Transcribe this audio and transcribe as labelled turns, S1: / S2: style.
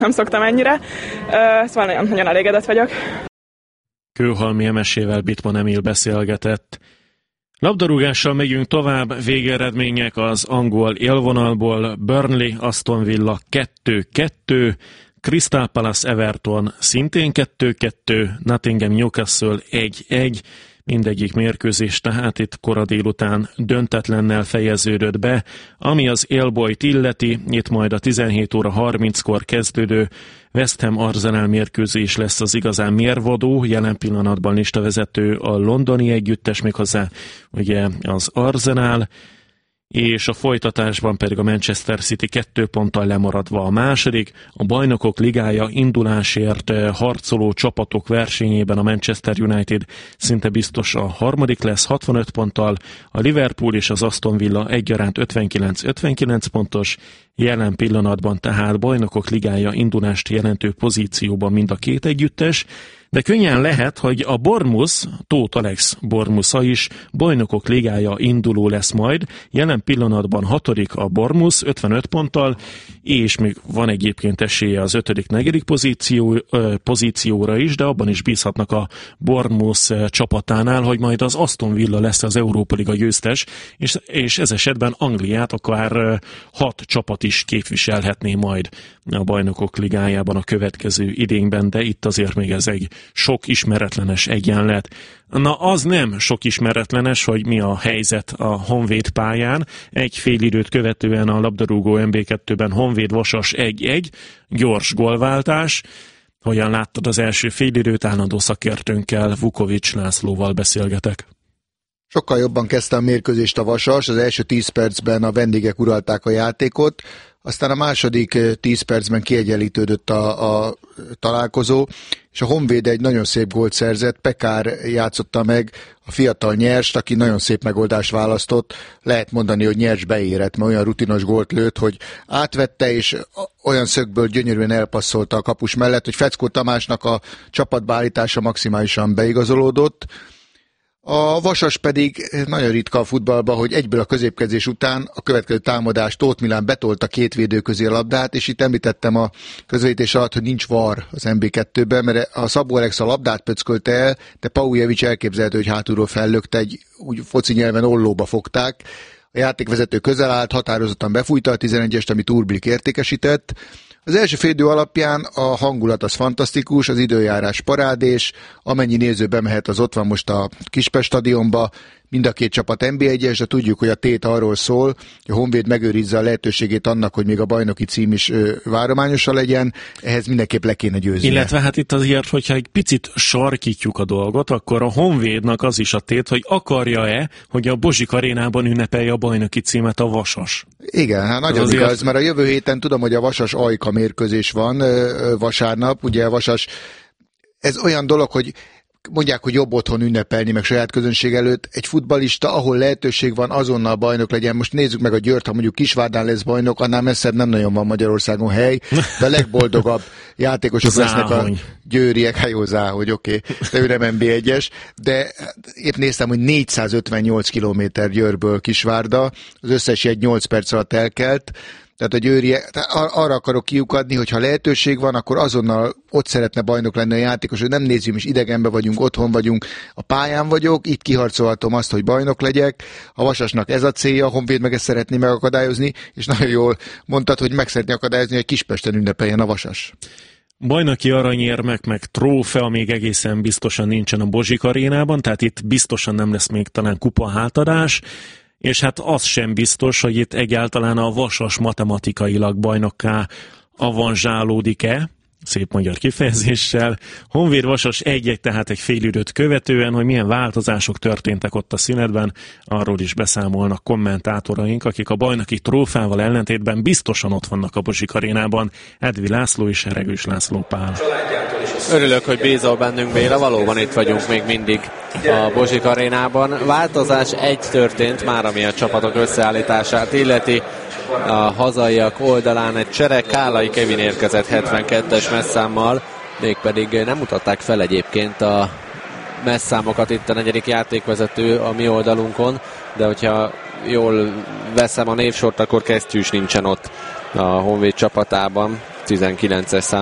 S1: Nem szoktam ennyire, szóval nagyon elégedett vagyok.
S2: Kőhalmi Emesével Bittman Emil beszélgetett. Labdarúgással megyünk tovább, végeredmények az angol élvonalból. Burnley, Aston Villa 2-2, Crystal Palace Everton szintén 2-2, Nottingham Newcastle 1-1, mindegyik mérkőzés tehát itt kora délután döntetlennel fejeződött be. Ami az élbolyt illeti, itt majd a 17 óra 30-kor kezdődő West Ham Arsenal mérkőzés lesz az igazán mérvadó, jelen pillanatban listavezető a londoni együttes, méghozzá ugye az Arsenal, és a folytatásban pedig a Manchester City 2 ponttal lemaradva a második. A Bajnokok Ligája indulásért harcoló csapatok versenyében a Manchester United szinte biztos a harmadik lesz 65 ponttal, a Liverpool és az Aston Villa egyaránt 59 pontos, jelen pillanatban tehát Bajnokok Ligája indulást jelentő pozícióban mind a két együttes, de könnyen lehet, hogy a Bournemouth, Tóth Alex Bournemouth is Bajnokok Ligája induló lesz majd. Jelen pillanatban 6. a Bournemouth 55 ponttal, és még van egyébként esélye az 5.-4. pozícióra is, de abban is bízhatnak a Bournemouth csapatánál, hogy majd az Aston Villa lesz az Európa Liga győztes, és ez esetben Angliát akár 6 csapat is képviselhetné majd a Bajnokok Ligájában a következő idényben, de itt azért még ez egy sok ismeretlenes egyenlet. Na, az nem sok ismeretlenes, hogy mi a helyzet a Honvéd pályán. Egy fél időt követően a labdarúgó MB2-ben Honvéd-Vasas 1-1, gyors gólváltás. Hogyan láttad az első fél időt? Állandó szakértőnkkel, Vukovics Lászlóval beszélgetek.
S3: Sokkal jobban kezdte a mérkőzést a Vasas, az első 10 percben a vendégek uralták a játékot, aztán a második 10 percben kiegyenlítődött a találkozó, és a Honvéd egy nagyon szép gólt szerzett, Pekár játszotta meg a fiatal Nyerst, aki nagyon szép megoldást választott, lehet mondani, hogy Nyers beérett, mert olyan rutinos gólt lőtt, hogy átvette, és olyan szögből gyönyörűen elpasszolta a kapus mellett, hogy Feckó Tamásnak a csapatbeállítása maximálisan beigazolódott. A Vasas pedig nagyon ritka a futballban, hogy egyből a középkezés után a következő támadást Tóth Milán betolta két védő közé a labdát, és itt említettem a közvetítés alatt, hogy nincs VAR az MB2-ben, mert a Szabó Alex a labdát pöckölte el, de Paujevic elképzelhető, hogy hátulról fellökte, egy úgy foci nyelven ollóba fogták. A játékvezető közel állt, határozottan befújta a 11-est, amit Urblik értékesített. Az első félidő alapján a hangulat az fantasztikus, az időjárás parádés, amennyi néző bemehet, az ott van most a Kispest stadionba, mind a két csapat NB1-es, de tudjuk, hogy a tét arról szól, hogy a Honvéd megőrizze a lehetőségét annak, hogy még a bajnoki cím is várományosa legyen, ehhez mindenképp le kéne győzni.
S2: Illetve hát itt azért, hogyha egy picit sarkítjuk a dolgot, akkor a Honvédnak az is a tét, hogy akarja-e, hogy a Bozsik arénában ünnepelje a bajnoki címet a Vasas.
S3: Igen, hát nagyon azért... igaz, mert a jövő héten tudom, hogy a Vasas Ajka mérkőzés van vasárnap, ugye a Vasas, ez olyan dolog, hogy mondják, hogy jobb otthon ünnepelni, meg saját közönség előtt. Egy futballista, ahol lehetőség van, azonnal bajnok legyen. Most nézzük meg a Győrt, ha mondjuk Kisvárdán lesz bajnok, annál messzebb nem nagyon van Magyarországon hely, de a legboldogabb játékosok lesznek a győriek. Hát jó, Záhogy, oké, de ő nem NB1-es, de épp néztem, hogy 458 kilométer Győrből Kisvárda, az összes egy 8 perc alatt elkelt. Tehát a győriek, arra akarok kiukadni, hogy ha lehetőség van, akkor azonnal ott szeretne bajnok lenni a játékos, hogy nem nézzük, is idegenben vagyunk, otthon vagyunk, a pályán vagyok, itt kiharcolhatom azt, hogy bajnok legyek. A Vasasnak ez a célja, a Honvéd meg ezt szeretné megakadályozni, és nagyon jól mondtad, hogy meg szeretné akadályozni, hogy Kispesten ünnepeljen a Vasas.
S2: Bajnoki aranyérmek meg trófea még egészen biztosan nincsen a Bozsik arénában, tehát itt biztosan nem lesz még talán kupa hátadás. És hát az sem biztos, hogy itt egyáltalán a Vasas matematikailag bajnokká avanzsálódik-e, szép magyar kifejezéssel. Honvéd Vasas 1-1, tehát egy fél időt követően, hogy milyen változások történtek ott a szünetben, arról is beszámolnak kommentátoraink, akik a bajnoki trófával ellentétben biztosan ott vannak a Bozsik arénában, Edvi László és Heregős László Pál.
S4: Örülök, hogy bízol bennünk, Béla, valóban itt vagyunk még mindig a Bozsik arénában. Változás egy történt már, ami a csapatok összeállítását illeti. A hazaiak oldalán egy csere, Kálai Kevin érkezett 72-es messzámmal, mégpedig nem mutatták fel egyébként a messzámokat itt a negyedik játékvezető a mi oldalunkon, de hogyha jól veszem a névsort, akkor Kesztyűs nincsen ott a Honvéd csapatában. 19-es